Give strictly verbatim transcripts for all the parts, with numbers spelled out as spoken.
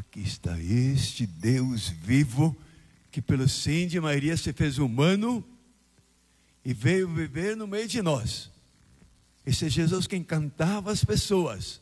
aqui está este Deus vivo, que pelo sim de Maria se fez humano e veio viver no meio de nós. Esse é Jesus que encantava as pessoas,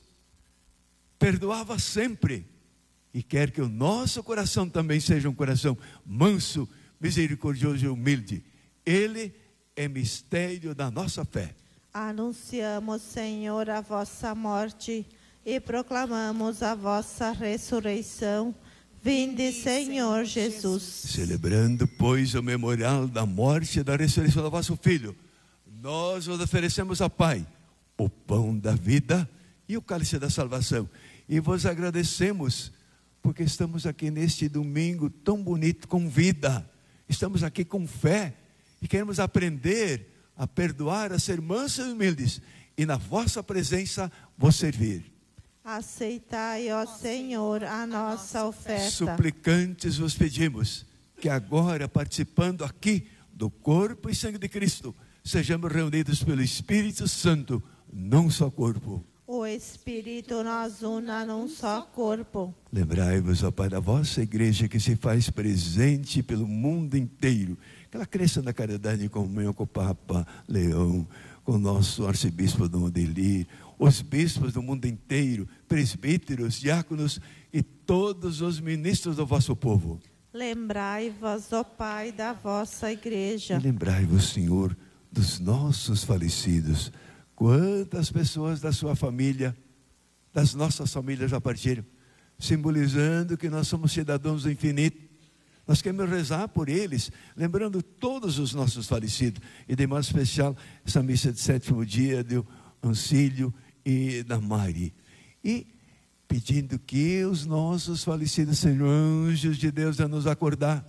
perdoava sempre, e quer que o nosso coração também seja um coração manso, misericordioso e humilde. Ele é mistério da nossa fé. Anunciamos, Senhor, a vossa morte e proclamamos a vossa ressurreição. Vinde, Senhor Jesus. Celebrando, pois, o memorial da morte e da ressurreição do vosso Filho, nós vos oferecemos ao Pai o pão da vida e o cálice da salvação. E vos agradecemos, porque estamos aqui neste domingo tão bonito, com vida. Estamos aqui com fé e queremos aprender a perdoar, a ser mansos e humildes, e na vossa presença vos servir. Aceitai, ó Senhor, a nossa oferta. Suplicantes vos pedimos que agora, participando aqui do corpo e sangue de Cristo, sejamos reunidos pelo Espírito Santo num só corpo. O Espírito nos una num só corpo. Lembrai-vos, ó Pai, da vossa igreja que se faz presente pelo mundo inteiro, que ela cresça na caridade e comunhão com o Papa Leão, com o nosso arcebispo Dom Adelir, os bispos do mundo inteiro, presbíteros, diáconos e todos os ministros do vosso povo. Lembrai-vos, ó Pai, da vossa igreja. E lembrai-vos, Senhor, dos nossos falecidos. Quantas pessoas da sua família, das nossas famílias já partiram, simbolizando que nós somos cidadãos do infinito. Nós queremos rezar por eles, lembrando todos os nossos falecidos, e de modo especial essa missa de sétimo dia do Ancílio e da Mari, e pedindo que os nossos falecidos sejam anjos de Deus a nos acordar,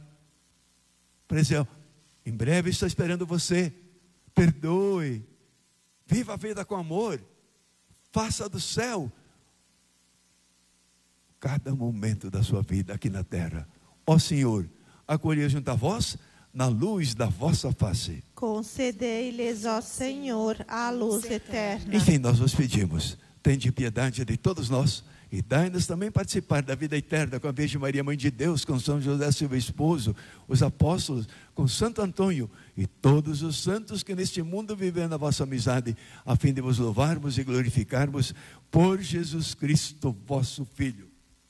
para dizer, ó, em breve estou esperando você, perdoe, viva a vida com amor, faça do céu cada momento da sua vida aqui na terra. Ó Senhor, acolhei junto a vós na luz da vossa face. Concedei-lhes, ó Senhor, a luz eterna. Enfim, nós vos pedimos, tende piedade de todos nós e dai-nos também participar da vida eterna com a Virgem Maria, Mãe de Deus, com São José, seu esposo, os apóstolos, com Santo Antônio e todos os santos que neste mundo vivem na vossa amizade, a fim de vos louvarmos e glorificarmos por Jesus Cristo, vosso Filho.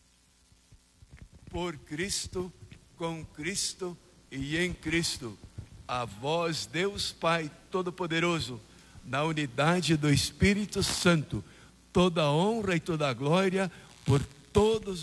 Por Cristo, com Cristo e em Cristo, a vós, Deus Pai Todo-Poderoso, na unidade do Espírito Santo, toda a honra e toda a glória por todos